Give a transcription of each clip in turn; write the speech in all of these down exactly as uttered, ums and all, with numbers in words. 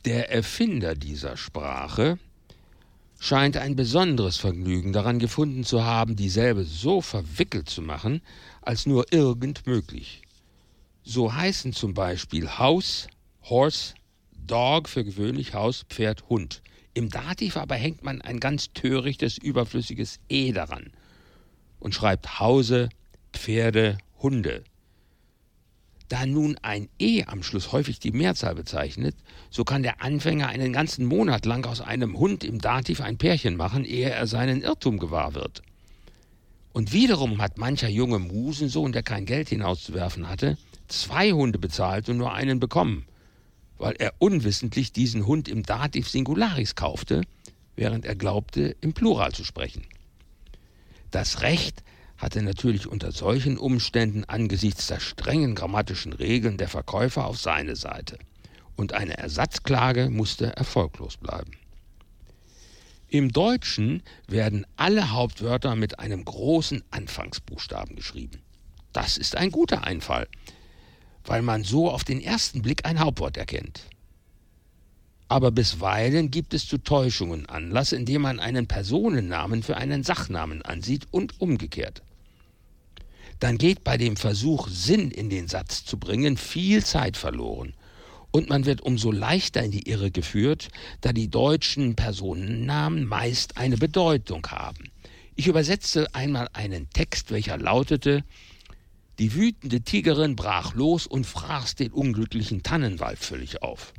Der Erfinder dieser Sprache scheint ein besonderes Vergnügen daran gefunden zu haben, dieselbe so verwickelt zu machen, als nur irgend möglich. So heißen zum Beispiel Haus, Horse, Dog für gewöhnlich Haus, Pferd, Hund. Im Dativ aber hängt man ein ganz törichtes, überflüssiges E daran und schreibt Hause, Pferde, Hunde. Da nun ein E am Schluss häufig die Mehrzahl bezeichnet, so kann der Anfänger einen ganzen Monat lang aus einem Hund im Dativ ein Pärchen machen, ehe er seinen Irrtum gewahr wird. Und wiederum hat mancher junge Musensohn, der kein Geld hinauszuwerfen hatte, zwei Hunde bezahlt und nur einen bekommen, weil er unwissentlich diesen Hund im Dativ Singularis kaufte, während er glaubte, im Plural zu sprechen. Das Recht hatte natürlich unter solchen Umständen angesichts der strengen grammatischen Regeln der Verkäufer auf seine Seite, und eine Ersatzklage musste erfolglos bleiben. Im Deutschen werden alle Hauptwörter mit einem großen Anfangsbuchstaben geschrieben. Das ist ein guter Einfall, weil man so auf den ersten Blick ein Hauptwort erkennt. Aber bisweilen gibt es zu Täuschungen Anlass, indem man einen Personennamen für einen Sachnamen ansieht und umgekehrt. Dann geht bei dem Versuch, Sinn in den Satz zu bringen, viel Zeit verloren. Und man wird umso leichter in die Irre geführt, da die deutschen Personennamen meist eine Bedeutung haben. Ich übersetzte einmal einen Text, welcher lautete: Die wütende Tigerin brach los und fraß den unglücklichen Tannenwald völlig auf.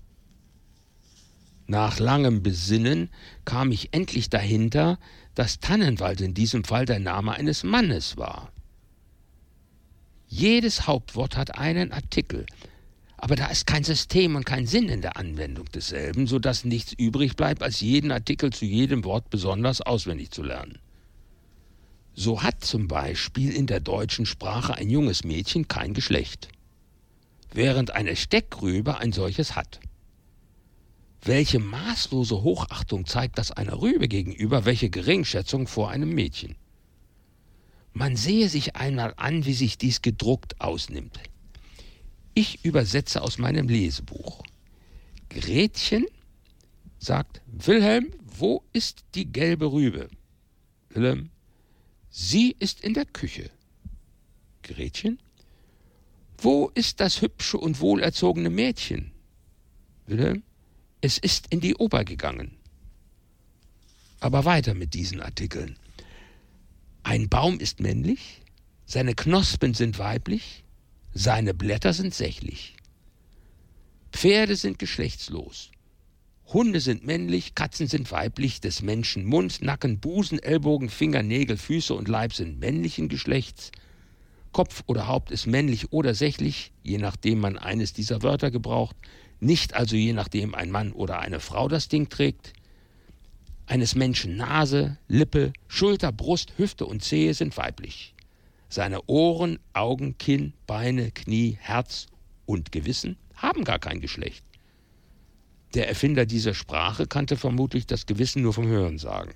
Nach langem Besinnen kam ich endlich dahinter, dass Tannenwald in diesem Fall der Name eines Mannes war. Jedes Hauptwort hat einen Artikel, aber da ist kein System und kein Sinn in der Anwendung desselben, so dass nichts übrig bleibt, als jeden Artikel zu jedem Wort besonders auswendig zu lernen. So hat zum Beispiel in der deutschen Sprache ein junges Mädchen kein Geschlecht, während eine Steckrübe ein solches hat. Welche maßlose Hochachtung zeigt das einer Rübe gegenüber, welche Geringschätzung vor einem Mädchen. Man sehe sich einmal an, wie sich dies gedruckt ausnimmt. Ich übersetze aus meinem Lesebuch. Gretchen sagt: Wilhelm, wo ist die gelbe Rübe? Wilhelm: Sie ist in der Küche. Gretchen: Wo ist das hübsche und wohlerzogene Mädchen? Wilhelm: Es ist in die Oper gegangen. Aber weiter mit diesen Artikeln. Ein Baum ist männlich, seine Knospen sind weiblich, seine Blätter sind sächlich. Pferde sind geschlechtslos. Hunde sind männlich, Katzen sind weiblich, des Menschen Mund, Nacken, Busen, Ellbogen, Finger, Nägel, Füße und Leib sind männlichen Geschlechts. Kopf oder Haupt ist männlich oder sächlich, je nachdem man eines dieser Wörter gebraucht, nicht also je nachdem ein Mann oder eine Frau das Ding trägt. Eines Menschen Nase, Lippe, Schulter, Brust, Hüfte und Zehe sind weiblich. Seine Ohren, Augen, Kinn, Beine, Knie, Herz und Gewissen haben gar kein Geschlecht. Der Erfinder dieser Sprache kannte vermutlich das Gewissen nur vom Hörensagen.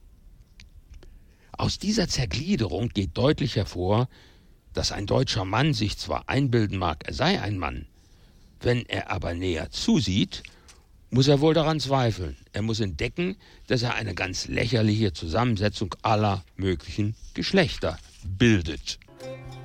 Aus dieser Zergliederung geht deutlich hervor, dass ein deutscher Mann sich zwar einbilden mag, er sei ein Mann, wenn er aber näher zusieht, muss er wohl daran zweifeln. Er muss entdecken, dass er eine ganz lächerliche Zusammensetzung aller möglichen Geschlechter bildet.